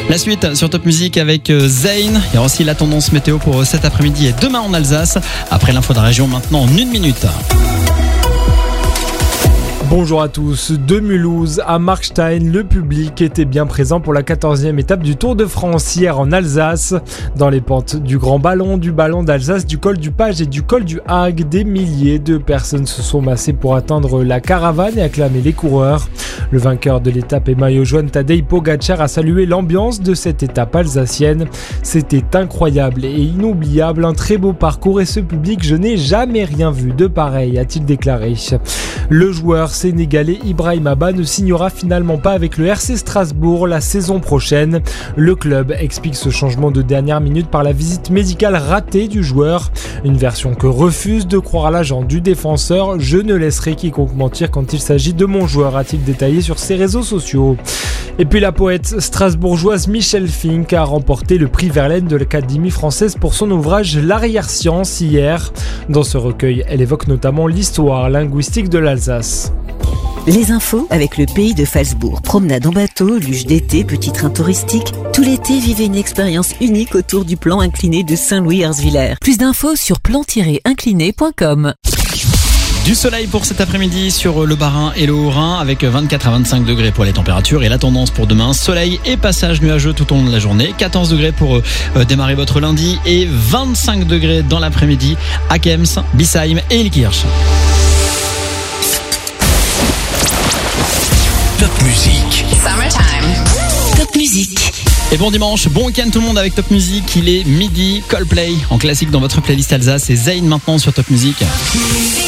La suite sur Top Music avec Zayn. Il y aura aussi la tendance météo pour cet après-midi et demain en Alsace. Après l'info de la région, maintenant en 1 minute. Bonjour à tous. De Mulhouse à Markstein, le public était bien présent pour la 14e étape du Tour de France hier en Alsace. Dans les pentes du Grand Ballon, du Ballon d'Alsace, du col du Page et du col du Hague, des milliers de personnes se sont massées pour atteindre la caravane et acclamer les coureurs. Le vainqueur de l'étape et maillot jaune Tadej Pogačar a salué l'ambiance de cette étape alsacienne. C'était incroyable et inoubliable, un très beau parcours et ce public, je n'ai jamais rien vu de pareil, a-t-il déclaré. Le joueur sénégalais Ibrahim Abba ne signera finalement pas avec le RC Strasbourg la saison prochaine. Le club explique ce changement de dernière minute par la visite médicale ratée du joueur. Une version que refuse de croire l'agent du défenseur. Je ne laisserai quiconque mentir quand il s'agit de mon joueur, a-t-il détaillé sur ses réseaux sociaux. Et puis la poète strasbourgeoise Michel Fink a remporté le prix Verlaine de l'Académie française pour son ouvrage L'arrière-science hier. Dans ce recueil, elle évoque notamment l'histoire linguistique de l'Alsace. Les infos avec le pays de Falsbourg. Promenade en bateau, luge d'été, petit train touristique. Tout l'été, vivez une expérience unique autour du plan incliné de Saint-Louis-Herzviller. Plus d'infos sur plan-incliné.com. Du soleil pour cet après-midi sur le Bas-Rhin et le Haut-Rhin avec 24 à 25 degrés pour les températures et la tendance pour demain, soleil et passage nuageux tout au long de la journée, 14 degrés pour démarrer votre lundi et 25 degrés dans l'après-midi à Kems, Bissheim et Ilkirch. Top Music. Summertime. Top Music. Et bon dimanche, bon week-end tout le monde avec Top Music. Il est midi, Coldplay en classique dans votre playlist Alsace et Zayn maintenant sur Top Music.